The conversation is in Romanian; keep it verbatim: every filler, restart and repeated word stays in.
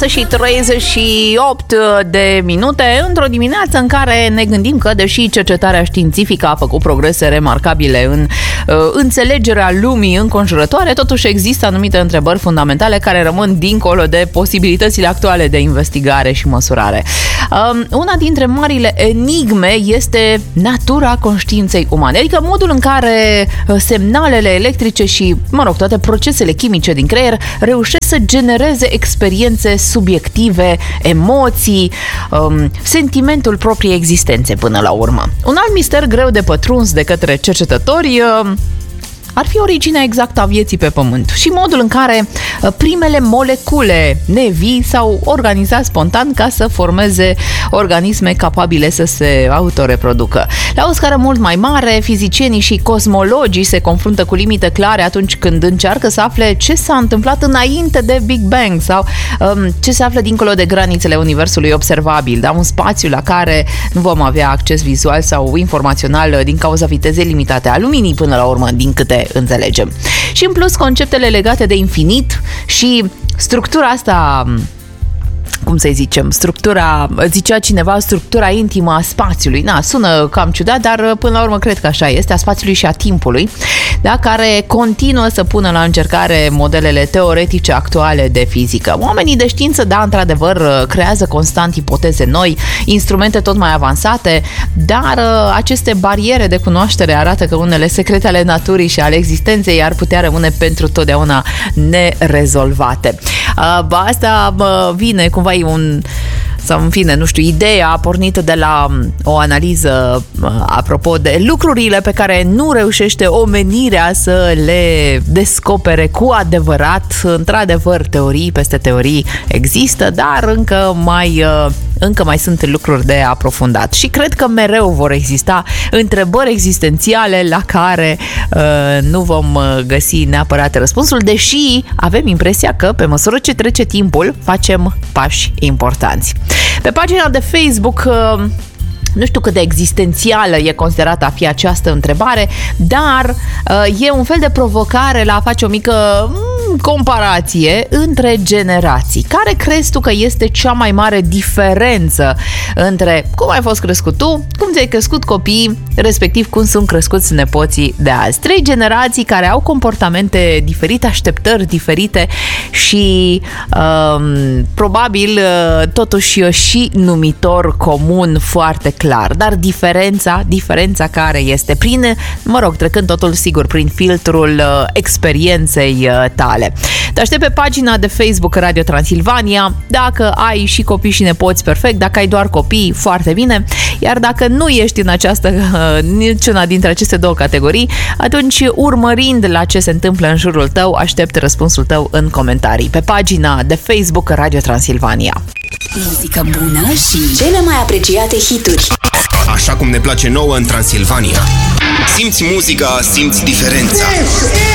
Și treizeci și opt de minute într-o dimineață în care ne gândim că, deși cercetarea științifică a făcut progrese remarcabile în uh, înțelegerea lumii înconjurătoare, totuși există anumite întrebări fundamentale care rămân dincolo de posibilitățile actuale de investigare și măsurare. Uh, una dintre marile enigme este natura conștiinței umane, adică modul în care semnalele electrice și, mă rog, toate procesele chimice din creier reușesc să genereze experiențe subiective, emoții, um, sentimentul propriei existențe până la urmă. Un alt mister greu de pătruns de către cercetători uh, ar fi originea exactă a vieții pe Pământ și modul în care primele molecule nevii s-au organizat spontan ca să formeze organisme capabile să se autoreproducă. La o scară mult mai mare, fizicienii și cosmologii se confruntă cu limite clare atunci când încearcă să afle ce s-a întâmplat înainte de Big Bang sau um, ce se află dincolo de granițele universului observabil, da? Un spațiu la care nu vom avea acces vizual sau informațional din cauza vitezei limitate a luminii până la urmă, din câte înțelegem. Și în plus, conceptele legate de infinit și structura asta, cum să-i zicem, structura, zicea cineva, structura intimă a spațiului. Na, sună cam ciudat, dar până la urmă cred că așa este, a spațiului și a timpului, da, care continuă să pună la încercare modelele teoretice actuale de fizică. Oamenii de știință, da, într-adevăr, creează constant ipoteze noi, instrumente tot mai avansate, dar aceste bariere de cunoaștere arată că unele secrete ale naturii și ale existenței ar putea rămâne pentru totdeauna nerezolvate. Asta vine cumva e un sau în fine, nu știu, ideea a pornit de la o analiză apropo de lucrurile pe care nu reușește omenirea să le descopere cu adevărat. Într-adevăr, teorii peste teorii există, dar încă mai, încă mai sunt lucruri de aprofundat. Și cred că mereu vor exista întrebări existențiale la care uh, nu vom găsi neapărat răspunsul, deși avem impresia că, pe măsură ce trece timpul, facem pași importanți. Pe pagina de Facebook, nu știu cât de existențială e considerată a fi această întrebare, dar e un fel de provocare la a face o mică comparație între generații. Care crezi tu că este cea mai mare diferență între cum ai fost crescut tu, cum ți-ai crescut copiii, respectiv cum sunt crescuți nepoții de azi? Trei generații care au comportamente diferite, așteptări diferite și um, probabil totuși și numitor comun foarte clar. Dar diferența, diferența care este prin, mă rog, trecând totul sigur prin filtrul uh, experienței uh, tale. Te aștept pe pagina de Facebook Radio Transilvania. Dacă ai și copii și nepoți, perfect. Dacă ai doar copii, foarte bine. Iar dacă nu ești în această, uh, niciuna dintre aceste două categorii, atunci, urmărind la ce se întâmplă în jurul tău, aștept răspunsul tău în comentarii pe pagina de Facebook Radio Transilvania. Muzică bună și cele mai apreciate hituri. Așa cum ne place nouă în Transilvania. Simți muzica, simți diferența.